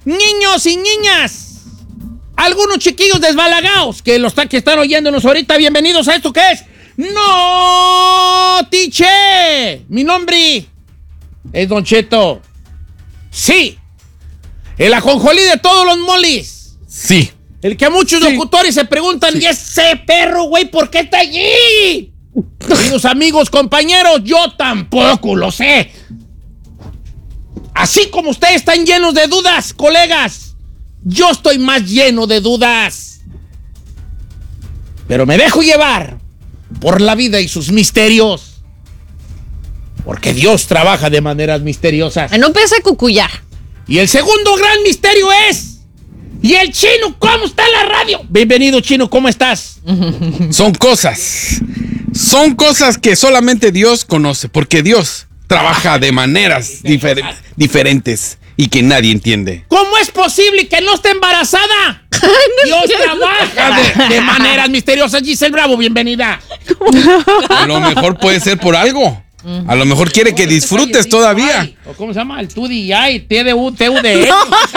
niños y niñas, algunos chiquillos desbalagados que están oyéndonos ahorita, bienvenidos a esto que es Notiche. Mi nombre es Don Cheto. Sí, el ajonjolí de todos los molis. Sí. El que a muchos locutores se preguntan, ¿y ese perro, güey, por qué está allí? Queridos amigos, compañeros, yo tampoco lo sé. Así como ustedes están llenos de dudas, colegas, yo estoy más lleno de dudas. Pero me dejo llevar por la vida y sus misterios. Porque Dios trabaja de maneras misteriosas. No empieza a cucuyar. Y el segundo gran misterio es... ¿Y el Chino cómo está en la radio? Bienvenido, Chino, ¿cómo estás? Son cosas que solamente Dios conoce, porque Dios trabaja de maneras diferentes y que nadie entiende. ¿Cómo es posible que no esté embarazada? Dios trabaja de maneras misteriosas. Giselle Bravo, bienvenida. A lo mejor puede ser por algo. A lo mejor quiere que disfrutes todavía. ¿O cómo se llama? El TUDI, TUDN.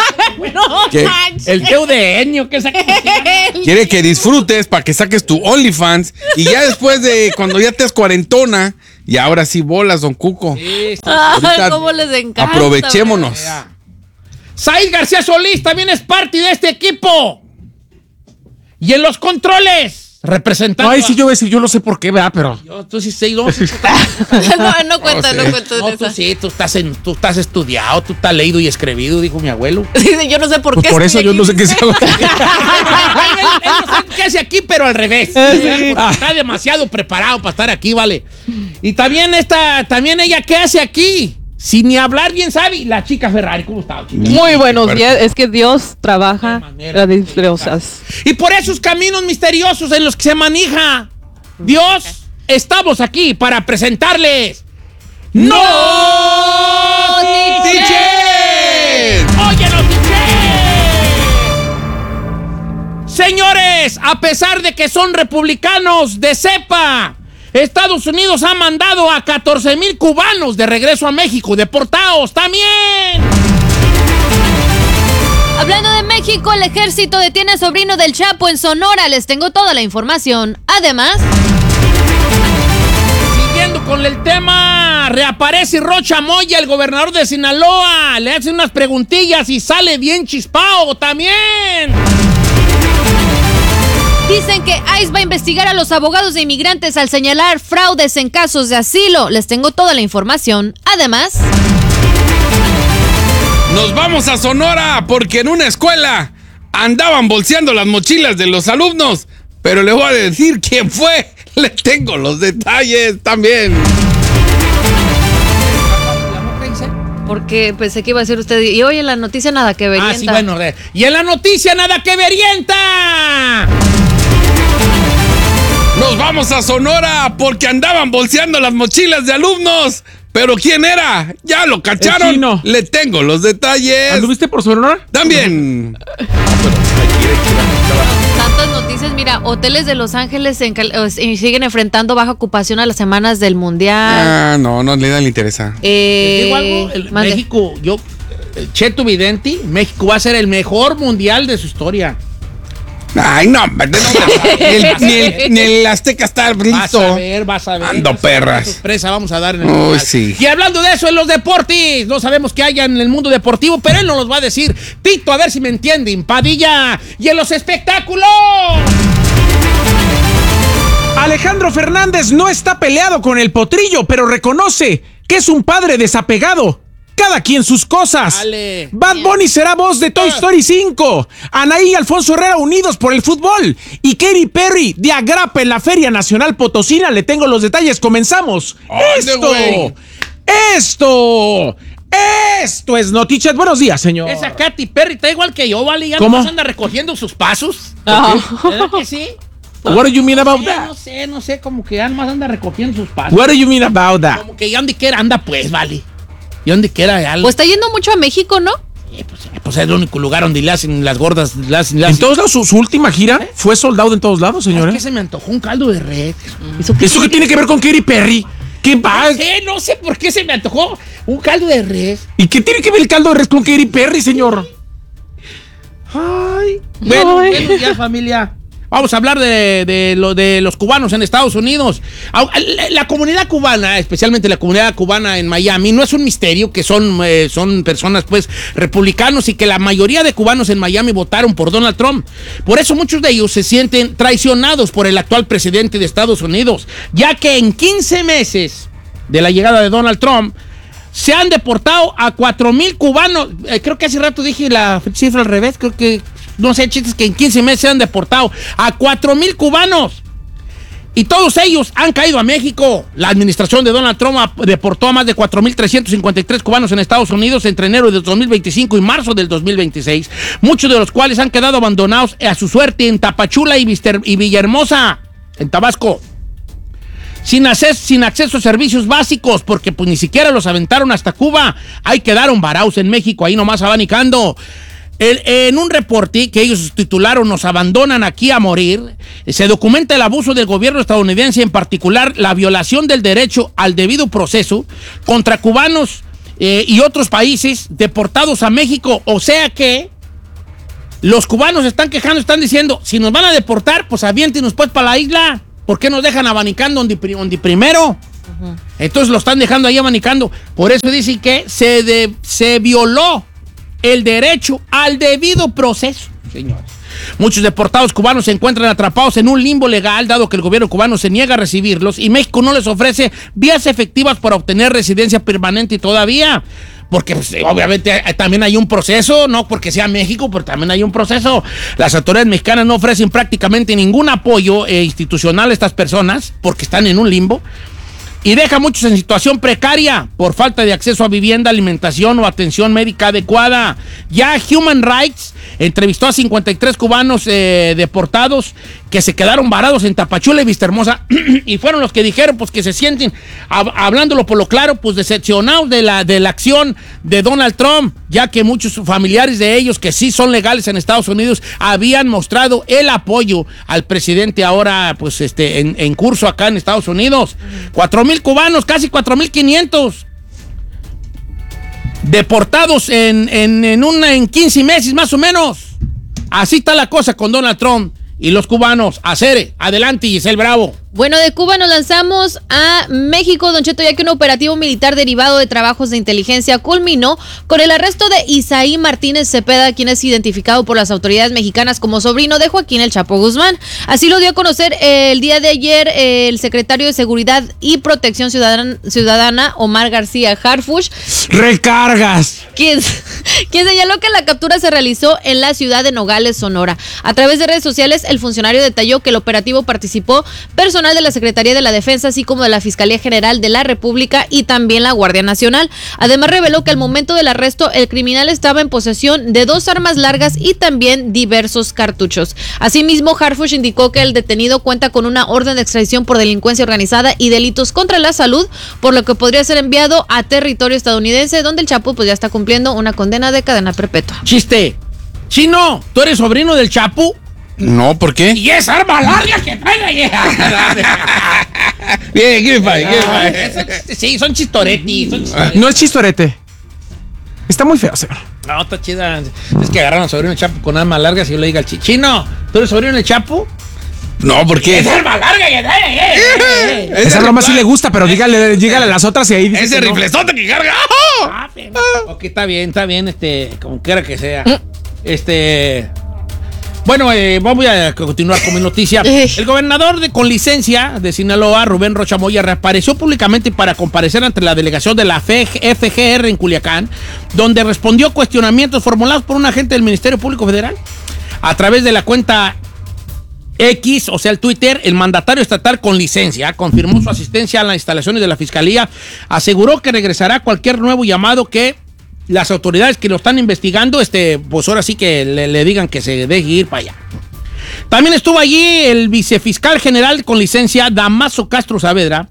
El TUDN, ¿qué saca? Quiere que disfrutes para que saques tu OnlyFans y ya después de cuando ya te es cuarentona y ahora sí bolas, don Cuco. Sí, ¿cómo les encanta? Aprovechémonos. Said García Solís también es parte de este equipo. Y en los controles, representando. Ay, sí, yo voy a decir, yo no sé por qué, ¿verdad? Pero. Tú sí sé, no. No cuenta. No, tú sí, tú estás estudiado, tú estás leído y escribido, dijo mi abuelo. Sí, yo no sé por qué. Por eso yo no sé qué sea. Él no sé qué hace aquí, pero al revés. Está demasiado preparado para estar aquí, vale. Y también ella, ¿qué hace aquí? Sin ni hablar bien sabe, la chica Ferrari, ¿cómo está? Muy buenos días, es que Dios trabaja las misteriosas. Y por esos caminos misteriosos en los que se maneja Dios, estamos aquí para presentarles ¡Notiche! ¡Oye, Notiche! Señores, a pesar de que son republicanos de cepa, Estados Unidos ha mandado a 14,000 cubanos de regreso a México, deportados también. Hablando de México, el ejército detiene a sobrino del Chapo en Sonora. Les tengo toda la información. Además, siguiendo con el tema, reaparece Rocha Moya, el gobernador de Sinaloa. Le hace unas preguntillas y sale bien chispao también. dicen que ICE va a investigar a los abogados de inmigrantes al señalar fraudes en casos de asilo. Les tengo toda la información. Además, nos vamos a Sonora porque en una escuela andaban bolseando las mochilas de los alumnos. Pero le voy a decir quién fue. Le tengo los detalles también. porque pensé que iba a ser usted. Y hoy en la noticia nada que verienta. Ah, sí, bueno. Y en la noticia nada que verienta. Nos vamos a Sonora porque andaban bolseando las mochilas de alumnos. ¿Pero quién era? ¿Ya lo cacharon? El Chino. Le tengo los detalles. ¿Anduviste por Sonora? También. Tantas noticias, mira, hoteles de Los Ángeles siguen enfrentando baja ocupación a las semanas del Mundial. Ah, no le interesa. ¿Les digo algo? México, Cheto Videnti, México va a ser el mejor mundial de su historia. Ay, no, ni el Azteca está listo. Vas a ver. Ando perras. Sorpresa vamos a dar en el mundial. Sí. Y hablando de eso, en los deportes, no sabemos qué haya en el mundo deportivo, pero él nos los va a decir. Tito, a ver si me entienden. Padilla. Y en los espectáculos. Alejandro Fernández no está peleado con el Potrillo, pero reconoce que es un padre desapegado. Cada quien sus cosas. Dale. Bad Bunny será voz de Toy Story 5. Anaí y Alfonso Herrera unidos por el fútbol. Y Katy Perry de Agrapa en la Feria Nacional Potosina. Le tengo los detalles. Comenzamos. Esto es Notichat. Buenos días, señor. Esa Katy Perry está igual que yo, ¿vale? Ya ¿Cómo? nomás anda recogiendo sus pasos. ¿Verdad que sí? What do you mean about that? No sé, como que ya nomás anda recogiendo sus pasos. What do you mean about that? Como que ya donde quiera anda, pues, vale. ¿Y dónde queda? Pues está yendo mucho a México, ¿no? Pues es el único lugar donde le hacen las gordas. En todos lados, su última gira fue soldado en todos lados, señora. Es que se me antojó un caldo de res. ¿Eso qué tiene que ver con Katy Perry? ¿Qué va? No sé por qué se me antojó un caldo de res. ¿Y qué tiene que ver el caldo de res con Katy Perry, señor? Ay. Bueno, ya, familia. Vamos a hablar de los cubanos en Estados Unidos. La comunidad cubana, especialmente la comunidad cubana en Miami, no es un misterio que son personas pues republicanos y que la mayoría de cubanos en Miami votaron por Donald Trump. Por eso muchos de ellos se sienten traicionados por el actual presidente de Estados Unidos, ya que en 15 meses de la llegada de Donald Trump se han deportado a 4,000 cubanos. Creo que hace rato dije la cifra al revés, creo que no sé, chistes, que en 15 meses se han deportado a 4,000 cubanos. Y todos ellos han caído a México. La administración de Donald Trump deportó a más de 4,353 cubanos en Estados Unidos entre enero del 2025 y marzo del 2026. Muchos de los cuales han quedado abandonados a su suerte en Tapachula y Villahermosa, en Tabasco. Sin acceso a servicios básicos, porque pues ni siquiera los aventaron hasta Cuba. Ahí quedaron varados en México, ahí nomás abanicando. En un reporte que ellos titularon "Nos abandonan aquí a morir", se documenta el abuso del gobierno estadounidense, en particular la violación del derecho al debido proceso contra cubanos y otros países deportados a México. O sea que los cubanos están quejando, están diciendo, si nos van a deportar, pues aviéntenos pues para la isla. ¿Por qué nos dejan abanicando donde primero? Entonces lo están dejando ahí abanicando. Por eso dicen que se violó el derecho al debido proceso, señores. Muchos deportados cubanos se encuentran atrapados en un limbo legal, dado que el gobierno cubano se niega a recibirlos y México no les ofrece vías efectivas para obtener residencia permanente todavía. Porque pues, obviamente también hay un proceso, no porque sea México, pero también hay un proceso. Las autoridades mexicanas no ofrecen prácticamente ningún apoyo institucional a estas personas porque están en un limbo. Y deja a muchos en situación precaria por falta de acceso a vivienda, alimentación o atención médica adecuada. Ya Human Rights entrevistó a 53 cubanos deportados que se quedaron varados en Tapachula y Villahermosa y fueron los que dijeron pues que se sienten, hablándolo por lo claro, pues decepcionados de la acción de Donald Trump, ya que muchos familiares de ellos que sí son legales en Estados Unidos habían mostrado el apoyo al presidente ahora pues en curso acá en Estados Unidos. 4,000 cubanos, casi 4,500 deportados en 15 meses más o menos. Así está la cosa con Donald Trump y los cubanos. Adelante, Giselle Bravo. Bueno, de Cuba nos lanzamos a México, Don Cheto, ya que un operativo militar derivado de trabajos de inteligencia culminó con el arresto de Isaí Martínez Cepeda, quien es identificado por las autoridades mexicanas como sobrino de Joaquín El Chapo Guzmán. Así lo dio a conocer el día de ayer el secretario de Seguridad y Protección Ciudadana, Omar García Harfuch. ¡Recargas! Quien señaló que la captura se realizó en la ciudad de Nogales, Sonora. A través de redes sociales, el funcionario detalló que el operativo participó personal de la Secretaría de la Defensa, así como de la Fiscalía General de la República y también la Guardia Nacional. Además, reveló que al momento del arresto, el criminal estaba en posesión de 2 armas largas y también diversos cartuchos. Asimismo, Harfuch indicó que el detenido cuenta con una orden de extradición por delincuencia organizada y delitos contra la salud, por lo que podría ser enviado a territorio estadounidense, donde el Chapo pues ya está cumpliendo una condena de cadena perpetua. Chiste. Chino, ¿tú eres sobrino del Chapo? No, ¿por qué? Y es arma larga que trae. Bien, give me. Sí, son chistoretis. No es chistorete. Está muy feo, señor. No, está chida. Es que agarraron al sobrino del Chapo con armas largas y yo le digo al Chino, ¿tú eres sobrino del Chapo? No, ¿por qué? Es arma larga que trae. Esa broma sí le gusta, pero dígale a las otras y ahí dice ese que no. riflezote que carga. Ok, está bien, como quiera que sea. Bueno, vamos a continuar con mi noticia. El gobernador con licencia de Sinaloa, Rubén Rocha Moya, reapareció públicamente para comparecer ante la delegación de la FGR en Culiacán, donde respondió cuestionamientos formulados por un agente del Ministerio Público Federal. A través de la cuenta X, o sea, el Twitter, el mandatario estatal con licencia confirmó su asistencia a las instalaciones de la Fiscalía, aseguró que regresará a cualquier nuevo llamado que las autoridades que lo están investigando, pues ahora sí que le digan que se deje ir para allá. También estuvo allí el vicefiscal general con licencia, Damaso Castro Saavedra,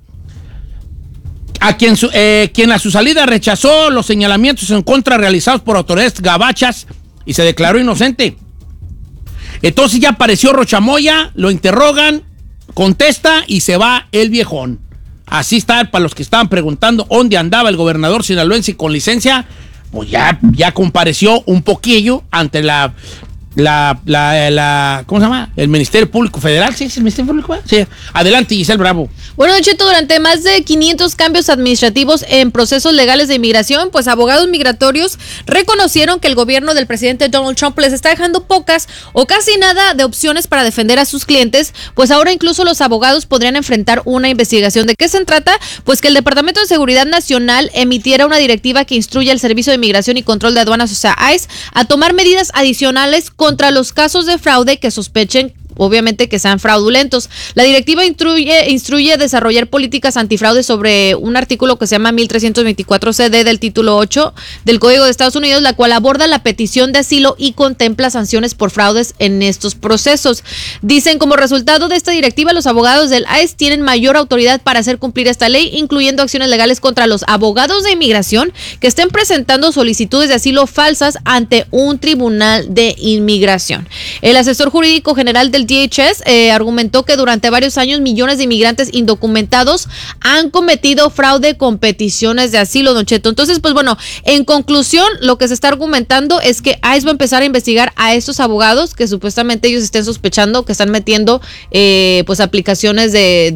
quien a su salida rechazó los señalamientos en contra realizados por autoridades gabachas y se declaró inocente. Entonces ya apareció Rocha Moya, lo interrogan, contesta y se va el viejón. Así está, para los que estaban preguntando dónde andaba el gobernador sinaloense con licencia, pues ya compareció un poquillo ante la ¿cómo se llama? El Ministerio Público Federal. ¿Sí es el Ministerio Público? Sí. Adelante, Giselle Bravo. Bueno, Don Cheto, durante más de 500 cambios administrativos en procesos legales de inmigración, pues abogados migratorios reconocieron que el gobierno del presidente Donald Trump les está dejando pocas o casi nada de opciones para defender a sus clientes, pues ahora incluso los abogados podrían enfrentar una investigación. ¿De qué se trata? Pues que el Departamento de Seguridad Nacional emitiera una directiva que instruye al Servicio de Inmigración y Control de Aduanas, o sea, ICE, a tomar medidas adicionales contra los casos de fraude que sospechen, obviamente, que sean fraudulentos. La directiva instruye a desarrollar políticas antifraude sobre un artículo que se llama 1324 CD del título 8 del Código de Estados Unidos, la cual aborda la petición de asilo y contempla sanciones por fraudes en estos procesos. Dicen, como resultado de esta directiva, los abogados del ICE tienen mayor autoridad para hacer cumplir esta ley, incluyendo acciones legales contra los abogados de inmigración que estén presentando solicitudes de asilo falsas ante un tribunal de inmigración. El asesor jurídico general del DHS argumentó que durante varios años millones de inmigrantes indocumentados han cometido fraude con peticiones de asilo, Don Cheto. Entonces, pues bueno, en conclusión, lo que se está argumentando es que ICE va a empezar a investigar a estos abogados que supuestamente ellos estén sospechando que están metiendo pues aplicaciones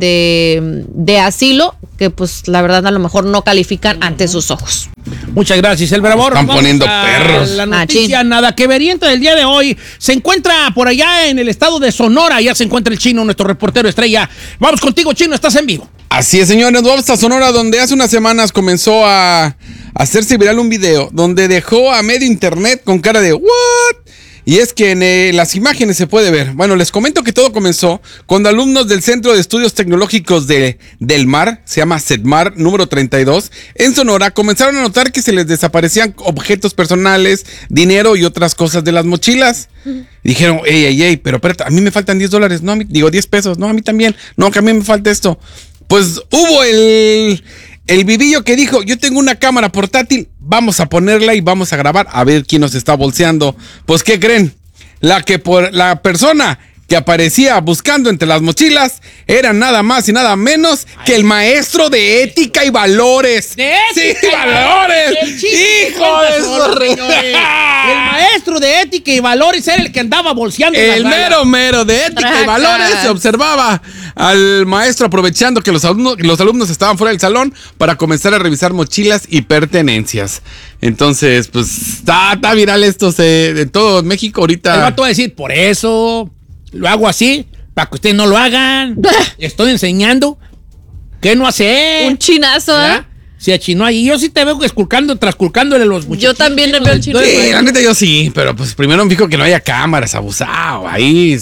de asilo que pues la verdad a lo mejor no califican ante sus ojos. Muchas gracias, el Bravor. Están poniendo perros. La noticia nada que veriente del día de hoy se encuentra por allá en el estado de Sonora. Ya se encuentra el Chino, nuestro reportero estrella. Vamos contigo, Chino, estás en vivo. Así es, señores, vamos hasta Sonora, donde hace unas semanas comenzó a hacerse viral un video donde dejó a medio internet con cara de ¿what? Y es que en las imágenes se puede ver. Bueno, les comento que todo comenzó cuando alumnos del Centro de Estudios Tecnológicos del Mar, se llama CEDMAR, número 32, en Sonora, comenzaron a notar que se les desaparecían objetos personales, dinero y otras cosas de las mochilas. Y dijeron, ey, pero espérate, a mí me faltan $10, no, digo 10 pesos, no, a mí también, no, que a mí me falta esto. Pues hubo el vivillo que dijo, yo tengo una cámara portátil, vamos a ponerla y vamos a grabar a ver quién nos está bolseando. Pues, ¿qué creen? La persona que aparecía buscando entre las mochilas era nada más y nada menos que el maestro de ética y valores. ¿De ética? Sí, valores. ¡Hijo de eso, señores! El maestro de ética y valores era el que andaba bolseando. El mero de ética y valores se observaba al maestro aprovechando que los alumnos estaban fuera del salón para comenzar a revisar mochilas y pertenencias. Entonces, pues, está viral esto de todo México ahorita. El vato va a decir, por eso lo hago así, para que ustedes no lo hagan. Estoy enseñando qué no hacer. Un chinazo, ¿eh? Se achinó ahí. Yo sí te veo trasculcándole los muchachos. Yo también le veo el chino. Sí, la neta yo sí, pero pues primero me fijo que no haya cámaras, abusado. Ahí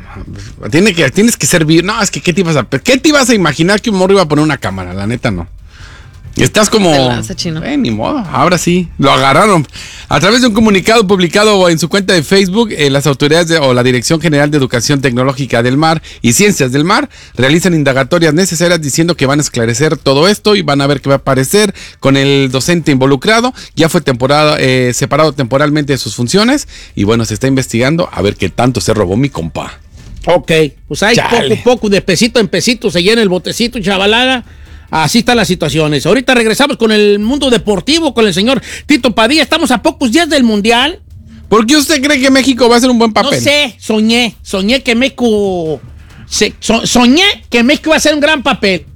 tienes que servir. No, es que ¿qué te ibas a imaginar que un morro iba a poner una cámara? La neta no. Estás como... ni modo, ahora sí, lo agarraron. A través de un comunicado publicado en su cuenta de Facebook, las autoridades o la Dirección General de Educación Tecnológica del Mar y Ciencias del Mar realizan indagatorias necesarias diciendo que van a esclarecer todo esto y van a ver qué va a aparecer con el docente involucrado. Ya fue separado temporalmente de sus funciones y bueno, se está investigando a ver qué tanto se robó mi compa. Ok, pues ahí poco, de pesito en pesito se llena el botecito, chavalada. Así están las situaciones. Ahorita regresamos con el mundo deportivo, con el señor Tito Padilla. Estamos a pocos días del Mundial. ¿Por qué usted cree que México va a hacer un buen papel? No sé, soñé que México... soñé que México va a hacer un gran papel.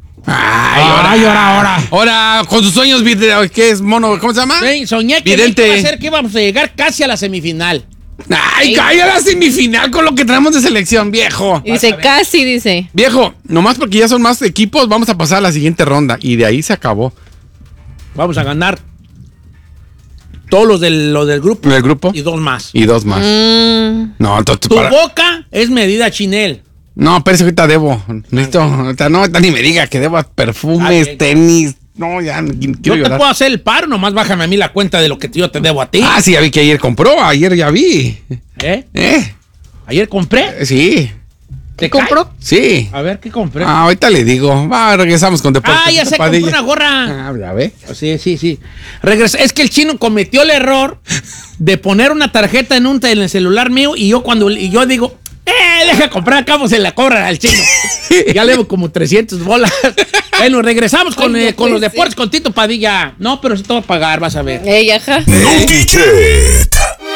Ahora, con sus sueños, ¿qué es mono? ¿Cómo se llama? Sí, soñé que México va a hacer que íbamos a llegar casi a la semifinal. Ay, calla la semifinal con lo que tenemos de selección, viejo. Dice, casi, dice. Viejo, nomás porque ya son más equipos, vamos a pasar a la siguiente ronda. Y de ahí se acabó. Vamos a ganar todos los del grupo. ¿Del grupo? Y dos más. No, tu boca es medida Chinel. No, pero eso ahorita debo. Ahorita ni me diga que debo perfumes, tenis. No, ya quiero llorar. Yo te puedo hacer el paro, nomás bájame a mí la cuenta de lo que yo te debo a ti. Ah, sí, ya vi que ayer compró, ayer ya vi. ¿Ayer compré? Sí. ¿Te compró? Sí. A ver, ¿qué compré? Ahorita le digo. Regresamos con deportes. Ya sé, compré una gorra. Habla, ¿ve? Sí. Es que el chino cometió el error de poner una tarjeta en el celular mío y yo digo, deja comprar, acá se la cobran al chino. Ya le debo como 300 bolas. Bueno, regresamos con los deportes con Tito Padilla. No, pero sí te voy a pagar, vas a ver. Ajá. NotiChat.